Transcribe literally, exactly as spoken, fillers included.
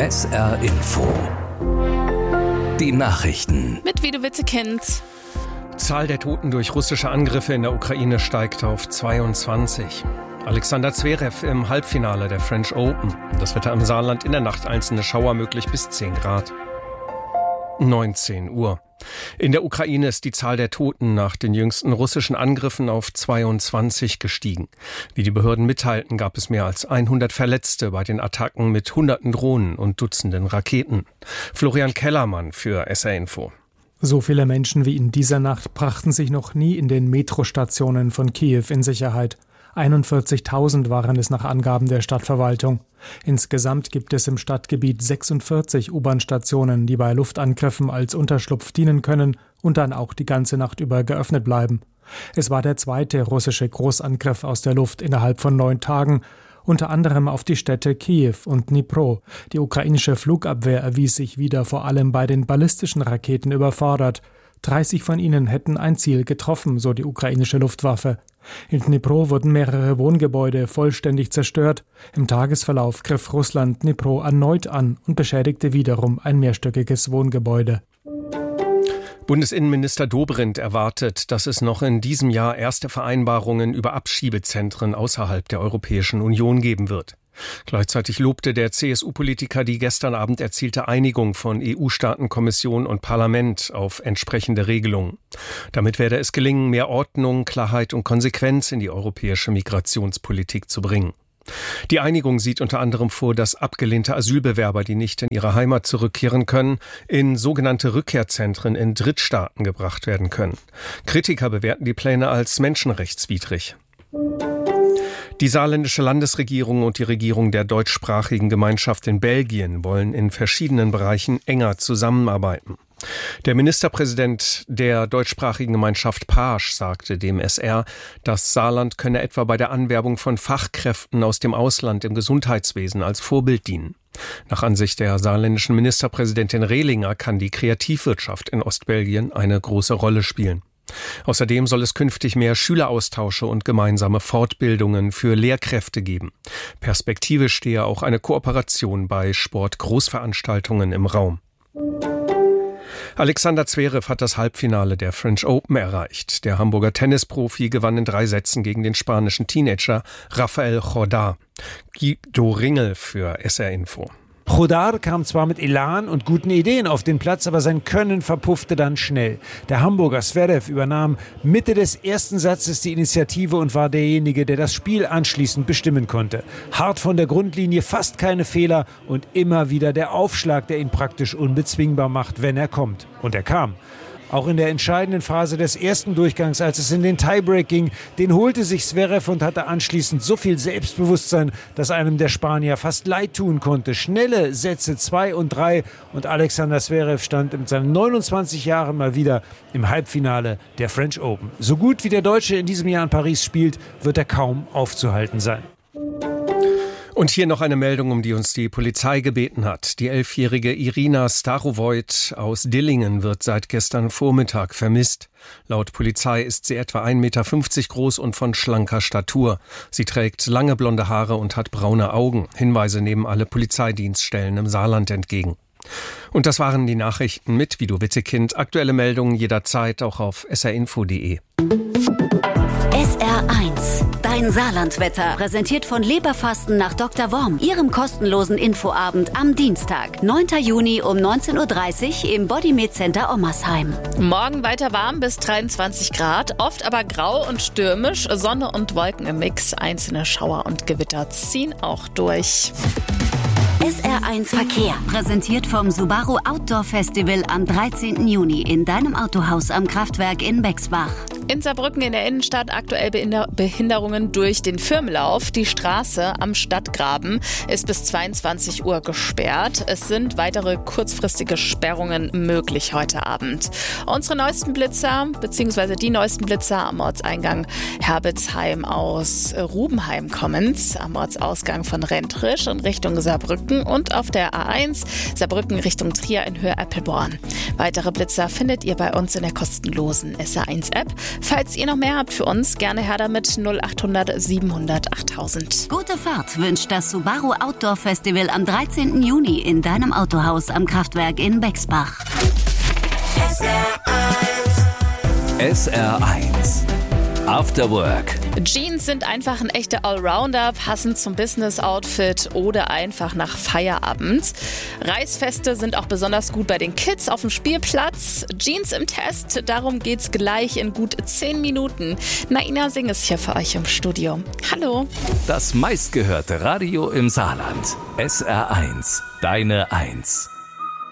S R Info. Die Nachrichten. Mit Wido Witzekind. Zahl der Toten durch russische Angriffe in der Ukraine steigt auf zweiundzwanzig. Alexander Zverev im Halbfinale der French Open. Das Wetter im Saarland: in der Nacht einzelne Schauer, möglich bis zehn Grad. neunzehn Uhr. In der Ukraine ist die Zahl der Toten nach den jüngsten russischen Angriffen auf zweiundzwanzig gestiegen. Wie die Behörden mitteilten, gab es mehr als hundert Verletzte bei den Attacken mit hunderten Drohnen und Dutzenden Raketen. Florian Kellermann für S R Info. So viele Menschen wie in dieser Nacht brachten sich noch nie in den Metrostationen von Kiew in Sicherheit. einundvierzigtausend waren es nach Angaben der Stadtverwaltung. Insgesamt gibt es im Stadtgebiet sechsundvierzig U-Bahn-Stationen, die bei Luftangriffen als Unterschlupf dienen können und dann auch die ganze Nacht über geöffnet bleiben. Es war der zweite russische Großangriff aus der Luft innerhalb von neun Tagen, unter anderem auf die Städte Kiew und Dnipro. Die ukrainische Flugabwehr erwies sich wieder vor allem bei den ballistischen Raketen überfordert. dreißig von ihnen hätten ein Ziel getroffen, so die ukrainische Luftwaffe. In Dnipro wurden mehrere Wohngebäude vollständig zerstört. Im Tagesverlauf griff Russland Dnipro erneut an und beschädigte wiederum ein mehrstöckiges Wohngebäude. Bundesinnenminister Dobrindt erwartet, dass es noch in diesem Jahr erste Vereinbarungen über Abschiebezentren außerhalb der Europäischen Union geben wird. Gleichzeitig lobte der C S U-Politiker die gestern Abend erzielte Einigung von E U-Staaten, Kommission und Parlament auf entsprechende Regelungen. Damit werde es gelingen, mehr Ordnung, Klarheit und Konsequenz in die europäische Migrationspolitik zu bringen. Die Einigung sieht unter anderem vor, dass abgelehnte Asylbewerber, die nicht in ihre Heimat zurückkehren können, in sogenannte Rückkehrzentren in Drittstaaten gebracht werden können. Kritiker bewerten die Pläne als menschenrechtswidrig. Die saarländische Landesregierung und die Regierung der deutschsprachigen Gemeinschaft in Belgien wollen in verschiedenen Bereichen enger zusammenarbeiten. Der Ministerpräsident der deutschsprachigen Gemeinschaft Paasch sagte dem S R, das Saarland könne etwa bei der Anwerbung von Fachkräften aus dem Ausland im Gesundheitswesen als Vorbild dienen. Nach Ansicht der saarländischen Ministerpräsidentin Rehlinger kann die Kreativwirtschaft in Ostbelgien eine große Rolle spielen. Außerdem soll es künftig mehr Schüleraustausche und gemeinsame Fortbildungen für Lehrkräfte geben. Perspektivisch stehe auch eine Kooperation bei Sportgroßveranstaltungen im Raum. Alexander Zverev hat das Halbfinale der French Open erreicht. Der Hamburger Tennisprofi gewann in drei Sätzen gegen den spanischen Teenager Rafael Jordá. Guido Ringel für S R Info. Jordá kam zwar mit Elan und guten Ideen auf den Platz, aber sein Können verpuffte dann schnell. Der Hamburger Zverev übernahm Mitte des ersten Satzes die Initiative und war derjenige, der das Spiel anschließend bestimmen konnte. Hart von der Grundlinie, fast keine Fehler und immer wieder der Aufschlag, der ihn praktisch unbezwingbar macht, wenn er kommt. Und er kam. Auch in der entscheidenden Phase des ersten Durchgangs, als es in den Tiebreak ging, den holte sich Zverev und hatte anschließend so viel Selbstbewusstsein, dass einem der Spanier fast leid tun konnte. Schnelle Sätze zwei und drei und Alexander Zverev stand mit seinen neunundzwanzig Jahren mal wieder im Halbfinale der French Open. So gut wie der Deutsche in diesem Jahr in Paris spielt, wird er kaum aufzuhalten sein. Und hier noch eine Meldung, um die uns die Polizei gebeten hat. Die elfjährige Irina Starovoit aus Dillingen wird seit gestern Vormittag vermisst. Laut Polizei ist sie etwa ein Meter fünfzig groß und von schlanker Statur. Sie trägt lange blonde Haare und hat braune Augen. Hinweise nehmen alle Polizeidienststellen im Saarland entgegen. Und das waren die Nachrichten mit Wido Wittekind. Aktuelle Meldungen jederzeit auch auf s r info punkt d e. S R eins. Dein Saarlandwetter, präsentiert von Leberfasten nach Doktor Worm, Ihrem kostenlosen Infoabend am Dienstag, neunten Juni um neunzehn Uhr dreißig im Bodymed Center Ommersheim. Morgen weiter warm bis dreiundzwanzig Grad, oft aber grau und stürmisch, Sonne und Wolken im Mix, einzelne Schauer und Gewitter ziehen auch durch. S R eins Verkehr, präsentiert vom Subaru Outdoor Festival am dreizehnten Juni in deinem Autohaus am Kraftwerk in Bexbach. In Saarbrücken in der Innenstadt aktuell Behinder- Behinderungen durch den Firmenlauf. Die Straße am Stadtgraben ist bis zweiundzwanzig Uhr gesperrt. Es sind weitere kurzfristige Sperrungen möglich heute Abend. Unsere neuesten Blitzer, beziehungsweise die neuesten Blitzer am Ortseingang Herbitzheim aus Rubenheim kommend, am Ortsausgang von Rentrisch in Richtung Saarbrücken und auf der A eins Saarbrücken Richtung Trier in Höhe Eppelborn. Weitere Blitzer findet ihr bei uns in der kostenlosen S R eins App Falls ihr noch mehr habt für uns, gerne her damit null acht hundert siebenhundert achttausend. Gute Fahrt wünscht das Subaru Outdoor Festival am dreizehnten Juni in deinem Autohaus am Kraftwerk in Bexbach. S R eins After Work. Jeans sind einfach ein echter Allrounder, passend zum Business-Outfit oder einfach nach Feierabend. Reißfeste sind auch besonders gut bei den Kids auf dem Spielplatz. Jeans im Test, darum geht's gleich in gut zehn Minuten. Naina Singh ist hier für euch im Studio. Hallo. Das meistgehörte Radio im Saarland. S R eins, deine Eins.